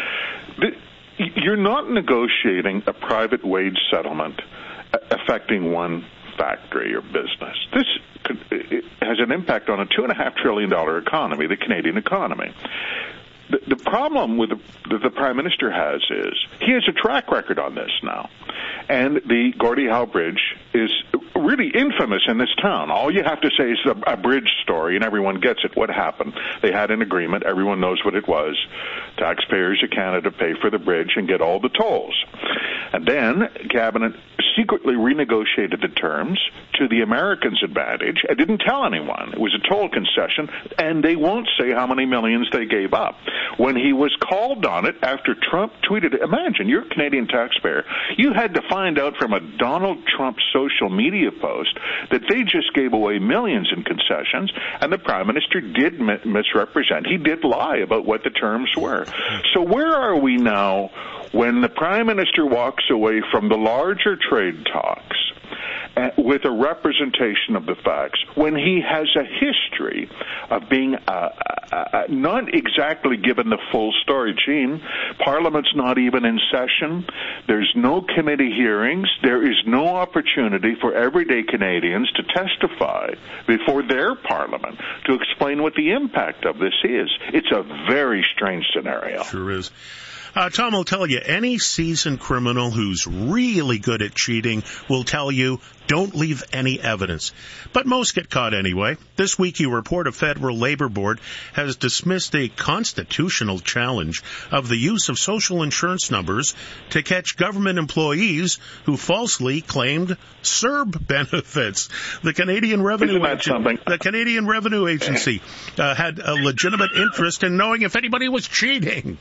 Z: The, you're not negotiating a private wage settlement affecting one factory or business. This could, it has an impact on a two and a half trillion dollar economy, the Canadian economy. The, the problem with the, that the Prime Minister has is he has a track record on this now, and the Gordie Howe Bridge is really infamous in this town. All you have to say is a, a bridge story, and everyone gets it. What happened? They had an agreement. Everyone knows what it was. Taxpayers of Canada pay for the bridge and get all the tolls. And then Cabinet secretly renegotiated the terms to the Americans' advantage. I didn't tell anyone. It was a toll concession, and they won't say how many millions they gave up. When he was called on it after Trump tweeted, imagine, you're a Canadian taxpayer. You had to find out from a Donald Trump social media post that they just gave away millions in concessions, and the Prime Minister did mi- misrepresent. He did lie about what the terms were. So where are we now when the Prime Minister walks away from the larger trade talks uh, with a representation of the facts, when he has a history of being uh, uh, uh, not exactly given the full story? Gene, Parliament's not even in session. There's no committee hearings. There is no opportunity for everyday Canadians to testify before their Parliament to explain what the impact of this is. It's a very strange scenario.
A: Sure is. Uh, Tom will tell you, any seasoned criminal who's really good at cheating will tell you, don't leave any evidence. But most get caught anyway. This week, you report a federal labor board has dismissed a constitutional challenge of the use of social insurance numbers to catch government employees who falsely claimed C E R B benefits. The Canadian Revenue Agency, the Canadian Revenue Agency uh, had a legitimate interest in knowing if anybody was cheating.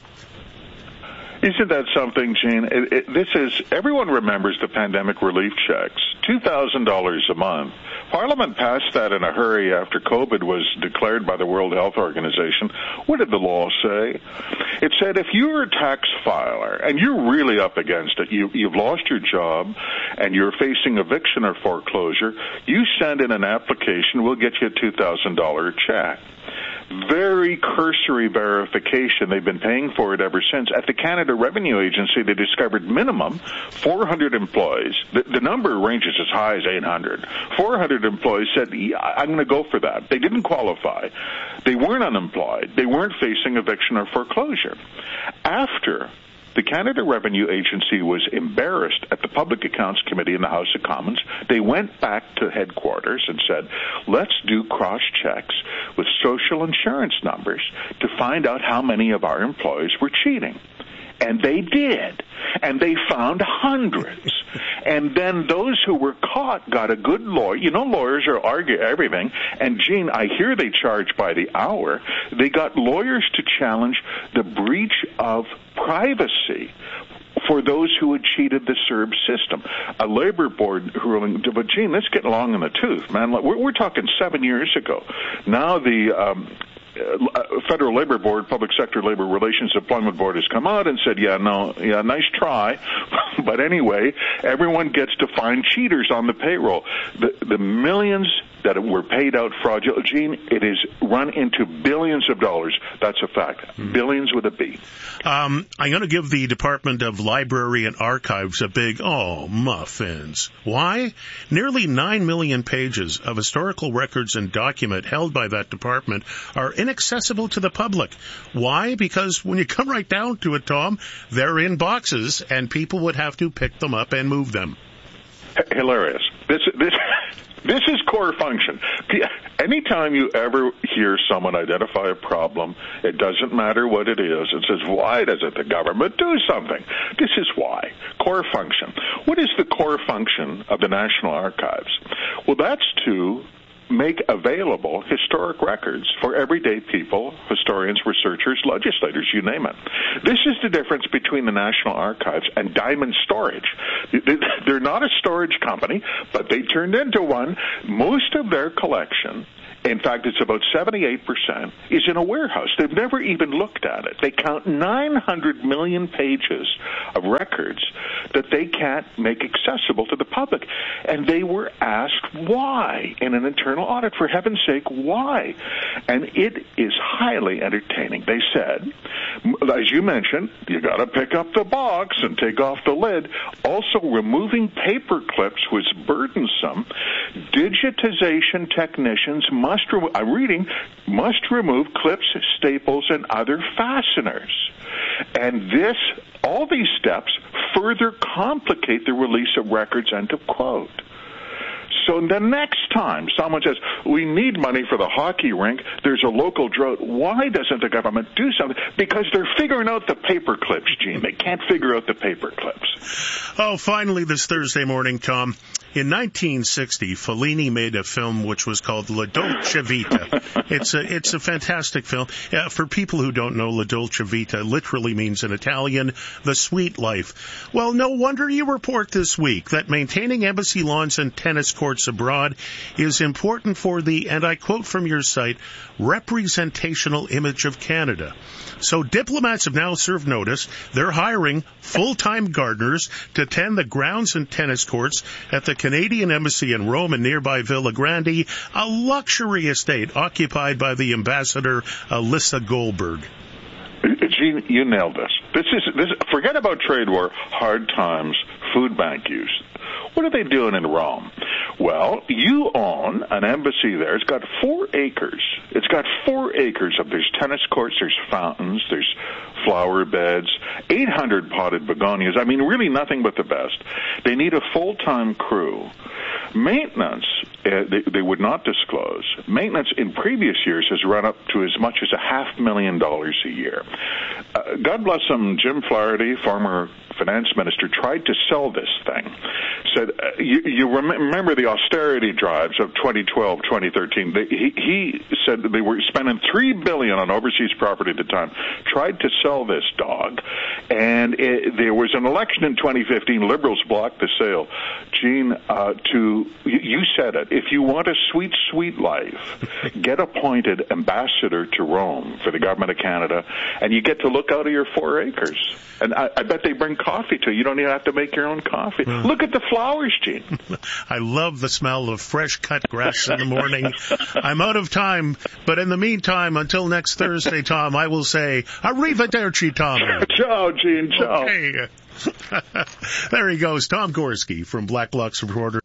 Z: Isn't that something, Gene? It, it, this is, everyone remembers the pandemic relief checks, two thousand dollars a month. Parliament passed that in a hurry after COVID was declared by the World Health Organization. What did the law say? It said if you're a tax filer and you're really up against it, you, you've lost your job and you're facing eviction or foreclosure, you send in an application, we'll get you a two thousand dollars check. Very cursory verification. They've been paying for it ever since. At the Canada Revenue Agency, they discovered minimum four hundred employees. The, the number ranges as high as eight hundred. four hundred employees said, yeah, I'm going to go for that. They didn't qualify. They weren't unemployed. They weren't facing eviction or foreclosure. After the Canada Revenue Agency was embarrassed at the Public Accounts Committee in the House of Commons, they went back to headquarters and said, let's do cross-checks with social insurance numbers to find out how many of our employees were cheating. And they did. And they found hundreds. And then those who were caught got a good lawyer. You know, lawyers are argue everything. And, Gene, I hear they charge by the hour. They got lawyers to challenge the breach of privacy for those who had cheated the C E R B system. A labor board ruling, but Gene, let's get long in the tooth, man. We're, we're talking seven years ago. Now the um, uh, Federal Labor Board, Public Sector Labor Relations Employment Board has come out and said, yeah, no, yeah, nice try. But anyway, everyone gets to find cheaters on the payroll. The, the millions that were paid out fraudulent. Gene, it is run into billions of dollars. That's a fact. Mm. Billions with a B.
A: Um, I'm going to give the Department of Library and Archives a big, oh, muffins. Why? Nearly nine million pages of historical records and document held by that department are inaccessible to the public. Why? Because when you come right down to it, Tom, they're in boxes and people would have to pick them up and move them.
Z: H- hilarious. This, this, this is core function. Anytime you ever hear someone identify a problem, it doesn't matter what it is. It says, why doesn't the government do something? This is why. Core function. What is the core function of the National Archives? Well, that's to make available historic records for everyday people, historians, researchers, legislators, you name it. This is the difference between the National Archives and Diamond Storage. They're not a storage company, but they turned into one. Most of their collection, in fact, it's about seventy-eight percent, is in a warehouse. They've never even looked at it. They count nine hundred million pages of records that they can't make accessible to the public. And they were asked why in an internal audit. For heaven's sake, why? And it is highly entertaining. They said, as you mentioned, you got to pick up the box and take off the lid. Also, removing paper clips was burdensome. Digitization technicians must, remo- I'm reading, must remove clips, staples, and other fasteners. And this, all these steps further complicate the release of records, end of quote. So the next time someone says, we need money for the hockey rink, there's a local drought, why doesn't the government do something? Because they're figuring out the paper clips, Gene. They can't figure out the paper clips.
A: Oh, finally this Thursday morning, Tom. In nineteen sixty, Fellini made a film which was called La Dolce Vita. It's a, it's a fantastic film. Uh, for people who don't know, La Dolce Vita literally means in Italian, the sweet life. Well, no wonder you report this week that maintaining embassy lawns and tennis courts abroad is important for the, and I quote from your site, representational image of Canada. So diplomats have now served notice. They're hiring full-time gardeners to tend the grounds and tennis courts at the Canadian Embassy in Rome and nearby Villa Grande, a luxury estate occupied by the ambassador Alyssa Goldberg.
Z: Gene, you nailed this. This is this. Forget about trade war, hard times, food bank use. What are they doing in Rome? Well, you own an embassy there. It's got four acres. It's got four acres of there's tennis courts, there's fountains, there's flower beds, eight hundred potted begonias. I mean, really nothing but the best. They need a full-time crew. Maintenance, uh, they, they would not disclose. Maintenance in previous years has run up to as much as a half million dollars a year. Uh, God bless him, Jim Flaherty, former finance minister, tried to sell this thing. Said, uh, you, you rem- remember the austerity drives of twenty twelve, twenty thirteen. They, he, he said that they were spending three billion dollars on overseas property at the time. Tried to sell this dog, and it, there was an election in twenty fifteen. Liberals blocked the sale. Gene, uh, to you said it. If you want a sweet, sweet life, get appointed ambassador to Rome for the government of Canada, and you get to look out of your four acres. And I, I bet they bring coffee to you. You don't even have to make your own coffee. Mm. Look at the flowers, Gene.
A: I love the smell of fresh cut grass in the morning. I'm out of time, but in the meantime, until next Thursday, Tom, I will say, arrivederci, Tom.
Z: Ciao, Gene. Ciao.
A: Okay. There he goes, Tom Gorski from Black Lux Reporter.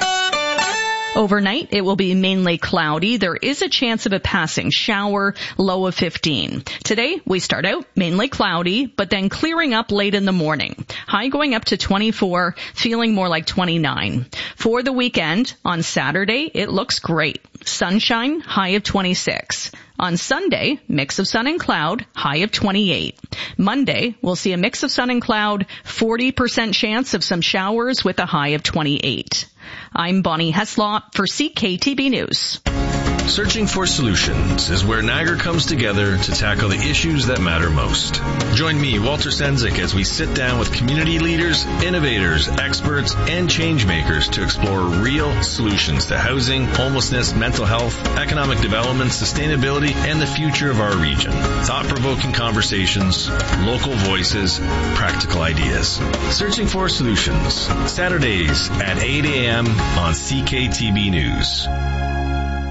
C: Overnight, it will be mainly cloudy. There is a chance of a passing shower, low of fifteen. Today, we start out mainly cloudy, but then clearing up late in the morning. High going up to twenty-four, feeling more like twenty-nine. For the weekend, on Saturday, it looks great. Sunshine, high of twenty-six. On Sunday, mix of sun and cloud, high of twenty-eight. Monday, we'll see a mix of sun and cloud, forty percent chance of some showers with a high of twenty-eight. I'm Bonnie Heslop for C K T B News.
H: Searching for Solutions is where Niagara comes together to tackle the issues that matter most. Join me, Walter Senzik, as we sit down with community leaders, innovators, experts, and change makers to explore real solutions to housing, homelessness, mental health, economic development, sustainability, and the future of our region. Thought-provoking conversations, local voices, practical ideas. Searching for Solutions, Saturdays at eight a.m. on C K T B News.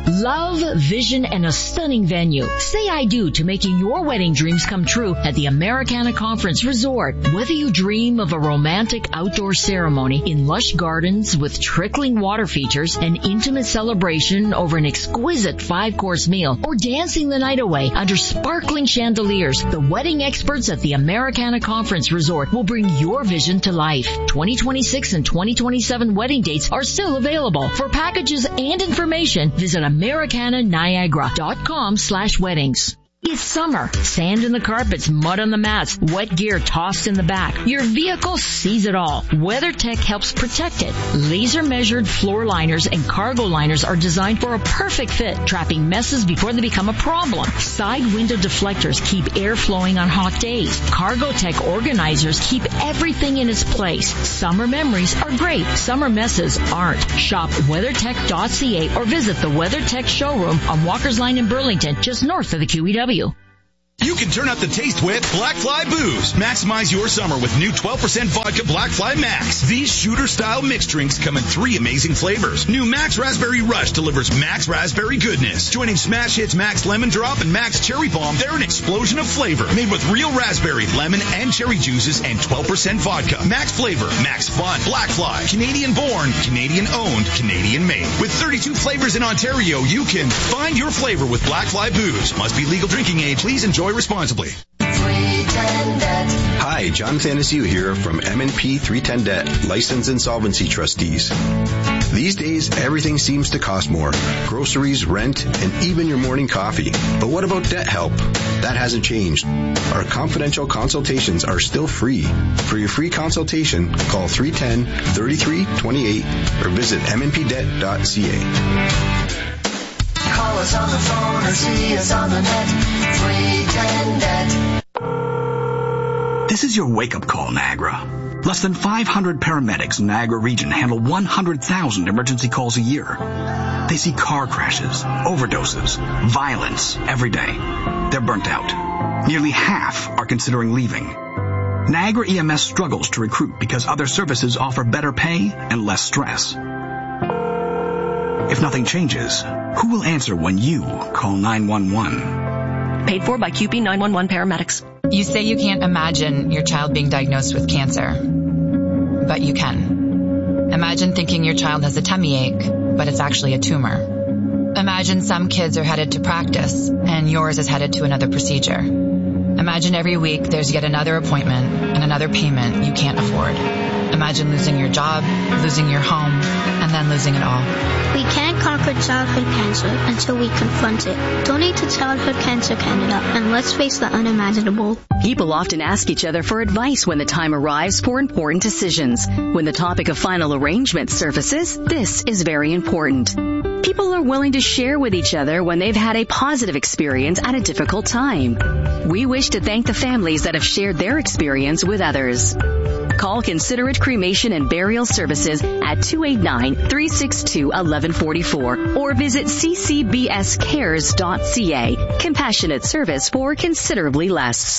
N: Love, vision, and a stunning venue. Say I do to making your wedding dreams come true at the Americana Conference Resort. Whether you dream of a romantic outdoor ceremony in lush gardens with trickling water features, an intimate celebration over an exquisite five-course meal, or dancing the night away under sparkling chandeliers, the wedding experts at the Americana Conference Resort will bring your vision to life. twenty twenty-six and twenty twenty-seven wedding dates are still available. For packages and information, visit Americana Niagara dot com slash weddings. It's summer. Sand in the carpets, mud on the mats, wet gear tossed in the back. Your vehicle sees it all. WeatherTech helps protect it. Laser-measured floor liners and cargo liners are designed for a perfect fit, trapping messes before they become a problem. Side window deflectors keep air flowing on hot days. Cargotech organizers keep everything in its place. Summer memories are great. Summer messes aren't. Shop weathertech dot c a or visit the WeatherTech showroom on Walker's Line in Burlington, just north of the Q E W.
Y: You can turn up the taste with Black Fly Booze. Maximize your summer with new twelve percent vodka Black Fly Max. These shooter-style mixed drinks come in three amazing flavors. New Max Raspberry Rush delivers Max Raspberry goodness. Joining Smash Hits Max Lemon Drop and Max Cherry Bomb, they're an explosion of flavor. Made with real raspberry, lemon, and cherry juices and twelve percent vodka. Max flavor, Max fun. Black Fly. Canadian born, Canadian owned, Canadian made. With thirty-two flavors in Ontario, you can find your flavor with Black Fly Booze. Must be legal drinking age. Please enjoy responsibly.
P: Hi, John Thanasiu here from M and P three ten Debt, Licensed Insolvency Trustees. These days, everything seems to cost more. Groceries, rent, and even your morning coffee. But what about debt help? That hasn't changed. Our confidential consultations are still free. For your free consultation, call three one zero, three three two eight or visit m n p debt dot c a.
D: Call us on the phone or see us on the net. three ten debt.
K: This is your wake-up call, Niagara. Less than five hundred paramedics in Niagara region handle one hundred thousand emergency calls a year. They see car crashes, overdoses, violence every day. They're burnt out. Nearly half are considering leaving. Niagara E M S struggles to recruit because other services offer better pay and less stress. If nothing changes, who will answer when you call nine one one?
L: Paid for by Q P nine one one paramedics.
M: You say you can't imagine your child being diagnosed with cancer, but you can. Imagine thinking your child has a tummy ache, but it's actually a tumor. Imagine some kids are headed to practice, and yours is headed to another procedure. Imagine every week there's yet another appointment and another payment you can't afford. Imagine losing your job, losing your home, and then losing it all.
X: We can't conquer childhood cancer until we confront it. Donate to Childhood Cancer Canada and let's face the unimaginable.
Q: People often ask each other for advice when the time arrives for important decisions. When the topic of final arrangement surfaces, this is very important. People are willing to share with each other when they've had a positive experience at a difficult time. We wish to thank the families that have shared their experience with others. Call Considerate Cremation and Burial Services at two eight nine, three six two, one one four four or visit c c b s cares dot c a. Compassionate service for considerably less.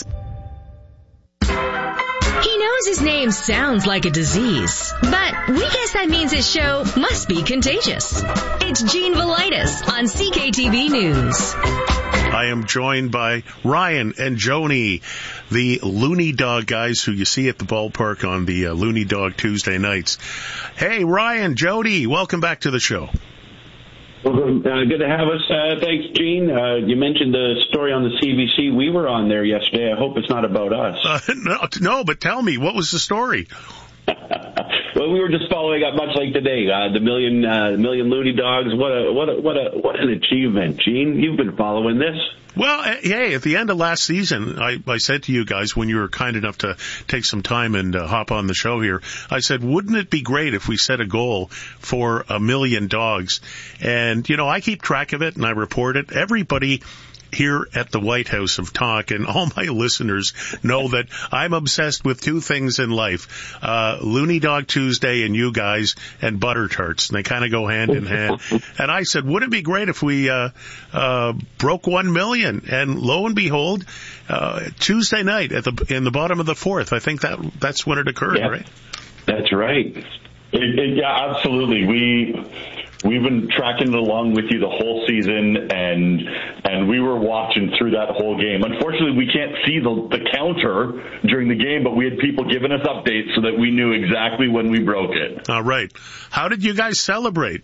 E: He knows his name sounds like a disease, but we guess that means his show must be contagious. It's Gene Velitis on C K T V News.
A: I am joined by Ryan and Joni, the Looney Dog guys who you see at the ballpark on the uh, Looney Dog Tuesday nights. Hey, Ryan, Joni, welcome back to the show.
R: Well, uh, good to have us. Uh, thanks, Gene. Uh, you mentioned the story on the C B C. We were on there yesterday. I hope it's not about us.
A: Uh, no, no, but tell me, what was the story?
R: Well, we were just following up, much like today, uh, the million, uh, million Looney Dogs. What a, what a, what a, what an achievement, Gene. You've been following this.
A: Well, hey, at the end of last season, I, I said to you guys when you were kind enough to take some time and uh, hop on the show here, I said, wouldn't it be great if we set a goal for a million dogs? And, you know, I keep track of it and I report it. Everybody here at the White House of Talk, and all my listeners know that I'm obsessed with two things in life, uh, Looney Dog Tuesday and you guys, and Butter Tarts, and they kind of go hand in hand. And I said, wouldn't it be great if we uh, uh, broke one million? And lo and behold, uh, Tuesday night at the in the bottom of the fourth, I think that that's when it occurred,
R: yeah,
A: right?
R: That's right.
S: It, it, yeah, absolutely. We
B: we've been tracking it along with you the whole season, and and we were watching through that whole game. Unfortunately, we can't see the, the counter during the game, but we had people giving us updates so that we knew exactly when we broke it.
A: All right. How did you guys celebrate?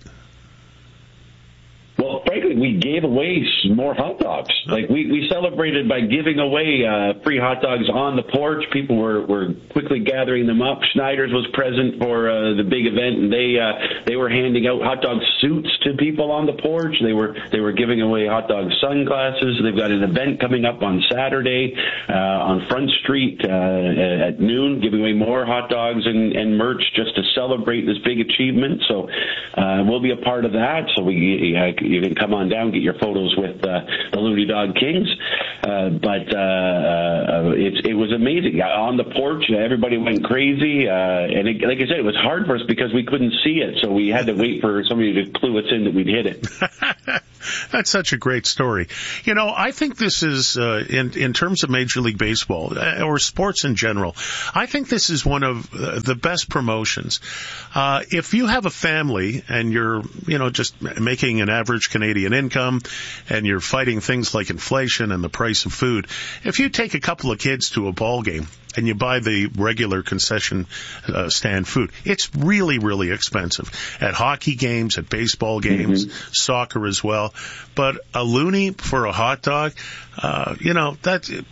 R: Well, frankly, we gave away some more hot dogs. Like, we, we celebrated by giving away uh, free hot dogs on the porch. People were, were quickly gathering them up. Schneider's was present for uh, the big event, and they uh, they were handing out hot dog suits to people on the porch. They were they were giving away hot dog sunglasses. They've got an event coming up on Saturday uh, on Front Street uh, at noon, giving away more hot dogs and, and merch just to celebrate this big achievement. So uh, we'll be a part of that. So we uh, you can come on down, get your photos with uh, the Looney Dog Kings. Uh, but uh, uh, it, it was amazing. On the porch, everybody went crazy. Uh, and it, like I said, it was hard for us because we couldn't see it. So we had to wait for somebody to clue us in that we'd hit it.
A: That's such a great story. You know, I think this is, uh, in, in terms of Major League Baseball, uh, or sports in general, I think this is one of uh, the best promotions. Uh, if you have a family and you're, you know, just making an average Canadian income and you're fighting things like inflation and the price of food, if you take a couple of kids to a ball game and you buy the regular concession uh, stand food, it's really, really expensive. At hockey games, at baseball games, mm-hmm. soccer as well. But a loonie for a hot dog, uh, you know, that it,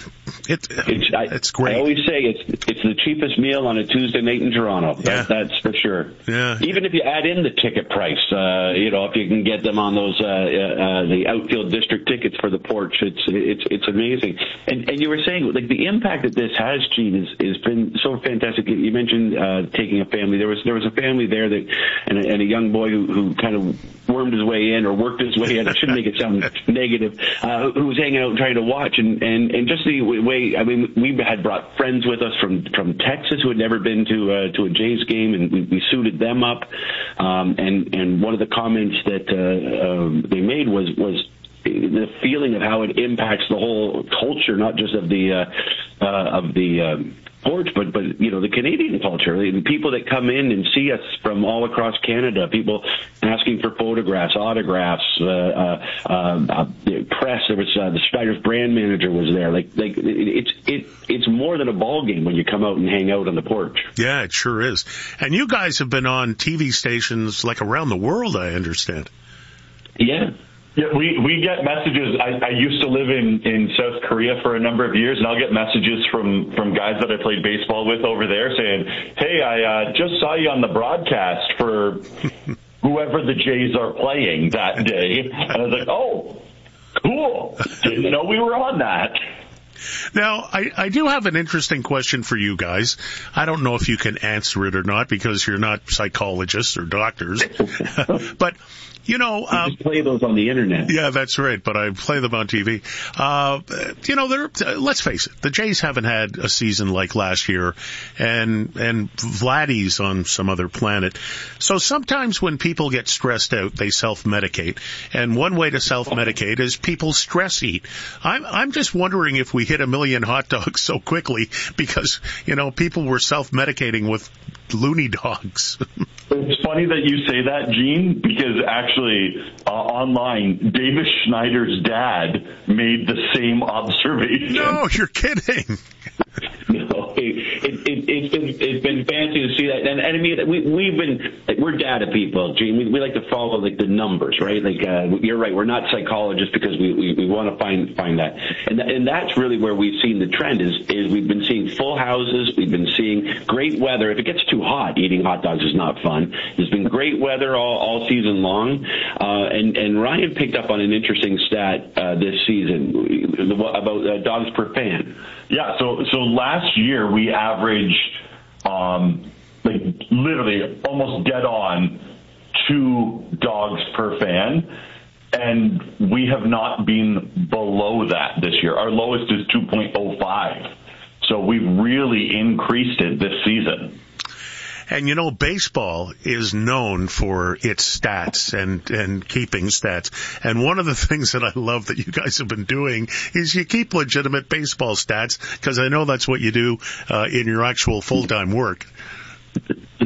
A: it,
R: it's, I,
A: it's great.
R: I always say it's it's the cheapest meal on a Tuesday night in Toronto.
A: Yeah.
R: That, that's for sure.
A: Yeah.
R: Even if you add in the ticket price, uh, you know, if you can get them on those uh, uh, the outfield district tickets for the porch, it's it's it's amazing. And and you were saying, like, the impact that this has, Gene, is has been so fantastic. You mentioned uh, taking a family. There was there was a family there that and a, and a young boy who, who kind of wormed his way in or worked his way in. I shouldn't make it sound negative. Uh, who was hanging out and trying to watch, and and and just the way. I mean, we had brought friends with us from from Texas who had never been to uh, to a Jays game, and we, we suited them up. Um, and and one of the comments that uh, um, they made was was the feeling of how it impacts the whole culture, not just of the uh, uh, of the um, porch, but but you know, the Canadian culture. The people that come in and see us from all across Canada, people asking for photographs, autographs, uh, uh, uh, press. There was uh, the Schneider's brand manager was there. Like like it's it it's more than a ball game when you come out and hang out on the porch.
A: Yeah, it sure is. And you guys have been on T V stations like around the world, I understand.
R: Yeah.
B: Yeah, we, we get messages. I, I used to live in, in South Korea for a number of years, and I'll get messages from, from guys that I played baseball with over there saying, hey, I uh, just saw you on the broadcast for whoever the Jays are playing that day. And I was like, oh, cool. Didn't know we were on that.
A: Now, I, I do have an interesting question for you guys. I don't know if you can answer it or not because you're not psychologists or doctors. But, you know...
R: You um, just play those on the Internet.
A: Yeah, that's right, but I play them on T V. Uh, you know, they're, uh, let's face it, the Jays haven't had a season like last year, and and Vladdy's on some other planet. So sometimes when people get stressed out, they self-medicate. And one way to self-medicate is people stress eat. I'm, I'm just wondering if we hit a million hot dogs so quickly because, you know, people were self-medicating with loony dogs.
B: It's funny that you say that, Gene, because actually uh, online, Davis Schneider's dad made the same observation.
A: No, you're kidding.
R: No, it, it, it, it's been it's been fancy to see that, and, and I mean we we've been like, we're data people, Gene. We, we like to follow like the numbers, right? Like uh, you're right, we're not psychologists because we, we, we want to find find that, and and that's really where we've seen the trend is is we've been seeing full houses, we've been seeing great weather. If it gets too hot, eating hot dogs is not fun. There's been great weather all, all season long, uh, and and Ryan picked up on an interesting stat uh, this season about uh, dogs per fan.
B: Yeah, so so last year we averaged um, like literally almost dead on two dogs per fan, and we have not been below that this year. Our lowest is two point oh five, so we've really increased it this season.
A: And, you know, baseball is known for its stats and, and keeping stats. And one of the things that I love that you guys have been doing is you keep legitimate baseball stats because I know that's what you do uh, in your actual full-time work.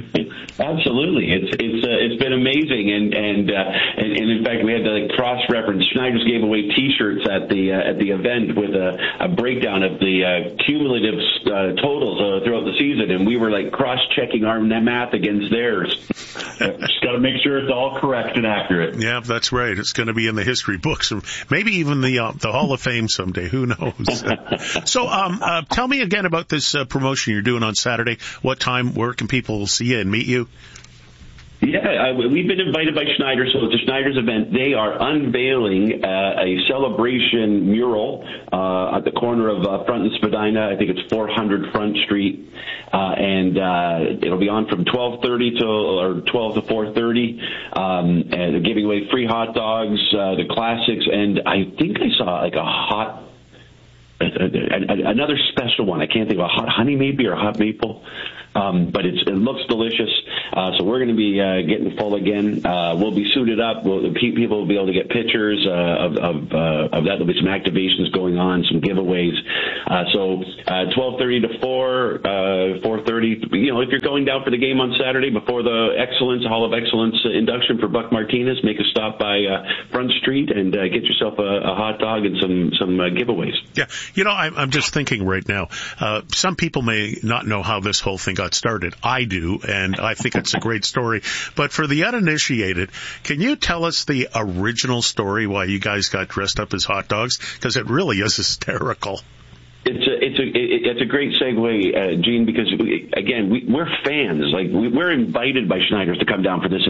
R: Absolutely, it's it's uh, it's been amazing, and and, uh, and and in fact we had to like, cross reference. Schneider's gave away T-shirts at the uh, at the event with a, a breakdown of the uh, cumulative uh, totals uh, throughout the season, and we were like cross checking our math against theirs. Just got to make sure it's all correct and accurate.
A: Yeah, that's right. It's going to be in the history books, or maybe even the uh, the Hall of Fame someday. Who knows? So, um, uh, tell me again about this uh, promotion you're doing on Saturday. What time? Where can people see you and meet you?
R: Yeah, uh, we've been invited by Schneider, so it's a Schneider's event. They are unveiling uh, a celebration mural uh, at the corner of uh, Front and Spadina. I think it's four hundred Front Street, uh, and uh, it'll be on from twelve thirty to or twelve to four thirty. Um, and they're giving away free hot dogs, uh, the classics, and I think I saw like a hot. Another special one. I can't think of a hot honey maybe or hot maple, um, but it's, it looks delicious. Uh, so we're going to be uh, getting full again. Uh, we'll be suited up. We'll, people will be able to get pictures uh, of of, uh, of that. There'll be some activations going on, some giveaways. Uh, so uh, twelve thirty to four, uh, four thirty. You know, if you're going down for the game on Saturday before the Excellence Hall of Excellence uh, induction for Buck Martinez, make a stop by uh, Front Street and uh, get yourself a, a hot dog and some some uh, giveaways.
A: Yeah. You know, I'm, I'm just thinking right now, uh, some people may not know how this whole thing got started. I do, and I think it's a great story. But for the uninitiated, can you tell us the original story why you guys got dressed up as hot dogs? Because it really is hysterical.
R: It's a it's a it's a great segue, uh, Gene, because we, again we, we're fans. Like we, we're invited by Schneider's to come down for this